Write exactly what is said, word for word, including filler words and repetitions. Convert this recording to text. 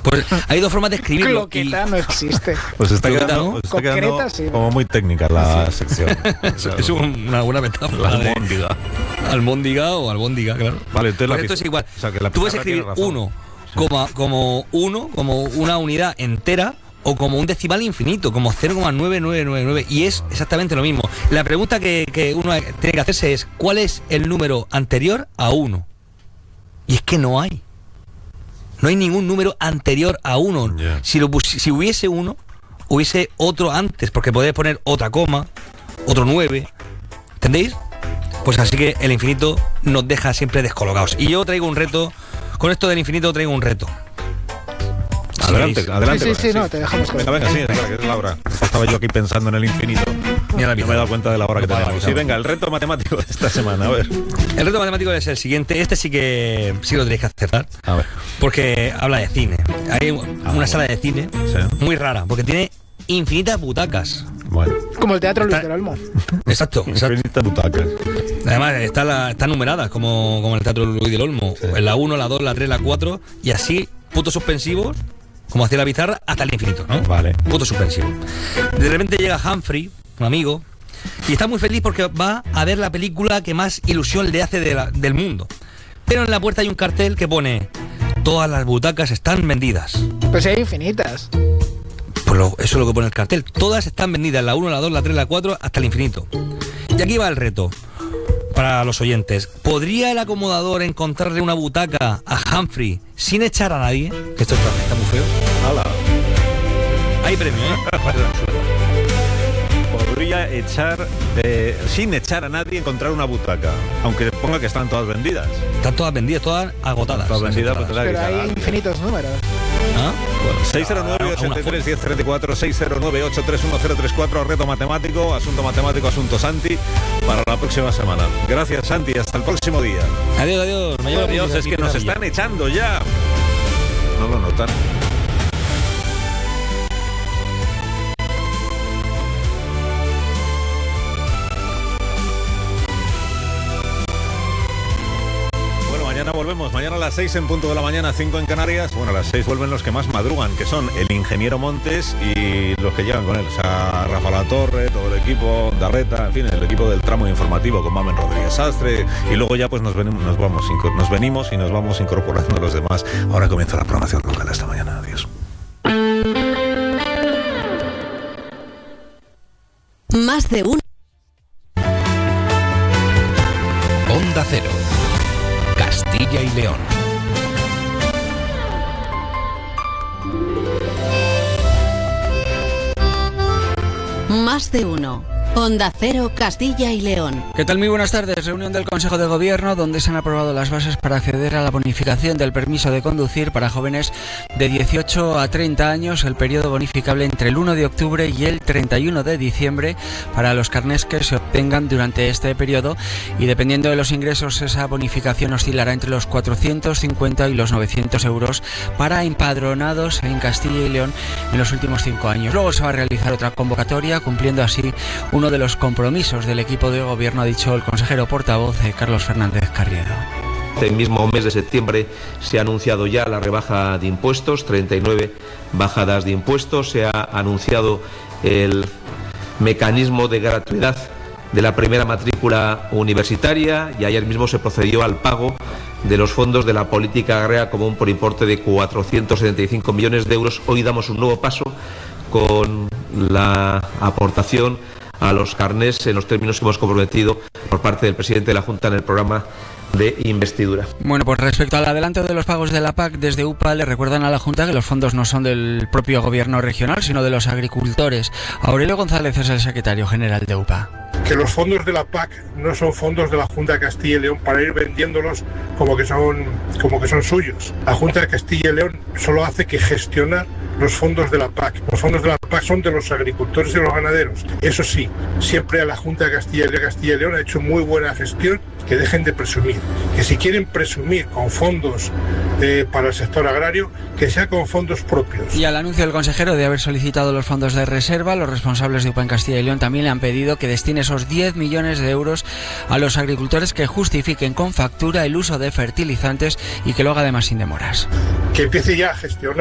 Pues hay dos formas de escribirlo. Cloqueta y... no existe. Pues está Cloqueta, quedando, ¿no? pues está quedando Concreta, sí. como muy técnica la sí. sección. Es, es una buena metáfora. La albóndiga. Albóndiga o albóndiga, claro. Vale, entonces la esto es igual. O sea, que la Tú puedes escribir uno sí. como, como uno, como una unidad entera, o como un decimal infinito, como cero coma nueve nueve nueve nueve, y es exactamente lo mismo. La pregunta que, que uno tiene que hacerse es: ¿cuál es el número anterior a uno? Y es que no hay. No hay ningún número anterior a uno. Yeah. Si, lo, si hubiese uno, hubiese otro antes, porque podés poner otra coma, otro nueve. ¿Entendéis? Pues así que el infinito nos deja siempre descolocados. Y yo traigo un reto, con esto del infinito traigo un reto. Adelante, adelante. Sí, sí, sí, no, te dejamos. Venga, venga, sí, espera, que es la hora. Estaba yo aquí pensando en el infinito. Mira, no me he dado cuenta de la hora que tenemos. Sí, venga, el reto matemático de esta semana, a ver. El reto matemático es el siguiente. Este sí que sí lo tenéis que acertar. A ver. Porque habla de cine. Hay una ah, bueno. sala de cine sí. muy rara, porque tiene infinitas butacas. Bueno. Como el Teatro Luis del Olmo. Exacto, exacto. Infinitas butacas. Además, están la, está numeradas como, como el Teatro Luis del Olmo. Sí. La uno, la dos, la tres, la cuatro, y así, puntos suspensivos, como hacía la pizarra, hasta el infinito, ¿no? Vale. Punto suspensivo. De repente llega Humphrey, un amigo, y está muy feliz porque va a ver la película que más ilusión le hace de la, del mundo. Pero en la puerta hay un cartel que pone: todas las butacas están vendidas. Pues hay infinitas. Pues lo, eso es lo que pone el cartel. Todas están vendidas, la uno, la dos, la tres, la cuatro, hasta el infinito. Y aquí va el reto para los oyentes. ¿Podría el acomodador encontrarle una butaca a Humphrey sin echar a nadie? Que esto está, está muy feo. ¡Hala! Hay premio, ¿eh? Podría echar, eh, sin echar a nadie, encontrar una butaca. Aunque ponga que están todas vendidas. Están todas vendidas, todas agotadas. Todas vendidas, pues pero hay infinitos números. ¿Ah? Bueno, seis cero nueve, ochenta y tres, diez treinta y cuatro, seis cero nueve, ocho tres uno, cero tres cuatro, reto matemático, asunto matemático, asunto Santi, para la próxima semana. Gracias, Santi, hasta el próximo día. Adiós, adiós. Mayor adiós, es que nos están echando ya. No lo notan. Mañana volvemos, mañana a las seis en punto de la mañana, cinco en Canarias. Bueno, a las seis vuelven los que más madrugan, que son el ingeniero Montes y los que llegan con él. O sea, Rafa Latorre, todo el equipo, Darreta, en fin, el equipo del tramo informativo con Mamen Rodríguez Sastre. Y luego ya pues nos venimos, nos vamos, nos venimos y nos vamos incorporando los demás. Ahora comienza la programación local esta mañana. Adiós. Más de uno. Onda Cero. Castilla y León. Más de uno. Onda Cero, Castilla y León. ¿Qué tal? Muy buenas tardes. Reunión del Consejo de Gobierno donde se han aprobado las bases para acceder a la bonificación del permiso de conducir para jóvenes de dieciocho a treinta años, el periodo bonificable entre el uno de octubre y el treinta y uno de diciembre para los carnés que se obtengan durante este periodo, y dependiendo de los ingresos esa bonificación oscilará entre los cuatrocientos cincuenta y los novecientos euros para empadronados en Castilla y León en los últimos cinco años. Luego se va a realizar otra convocatoria, cumpliendo así un uno de los compromisos del equipo de gobierno, ha dicho el consejero portavoz eh, Carlos Fernández Carriedo. Este mismo mes de septiembre se ha anunciado ya la rebaja de impuestos, treinta y nueve bajadas de impuestos, se ha anunciado el mecanismo de gratuidad de la primera matrícula universitaria y ayer mismo se procedió al pago de los fondos de la política agraria común por importe de cuatrocientos setenta y cinco millones de euros. Hoy damos un nuevo paso con la aportación a los carnés en los términos que hemos comprometido por parte del presidente de la Junta en el programa de investidura. Bueno, pues respecto al adelanto de los pagos de la P A C, desde U P A le recuerdan a la Junta que los fondos no son del propio gobierno regional, sino de los agricultores. Aurelio González es el secretario general de U P A. Que los fondos de la P A C no son fondos de la Junta de Castilla y León para ir vendiéndolos como que son, como que son suyos. La Junta de Castilla y León solo hace que gestionar los fondos de la P A C. Los fondos de la P A C son de los agricultores y los ganaderos. Eso sí, siempre a la Junta de Castilla y Castilla y León ha hecho muy buena gestión. Que dejen de presumir, que si quieren presumir con fondos eh, para el sector agrario, que sea con fondos propios. Y al anuncio del consejero de haber solicitado los fondos de reserva, los responsables de U P A en Castilla y León también le han pedido que destine esos diez millones de euros a los agricultores que justifiquen con factura el uso de fertilizantes y que lo haga además sin demoras. Que empiece ya a gestionar